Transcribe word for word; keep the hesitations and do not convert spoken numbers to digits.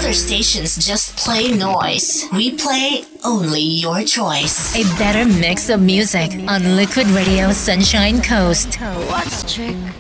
Other stations just play noise. We play only your choice. A better mix of music on Liquid Radio Sunshine Coast. What's trick?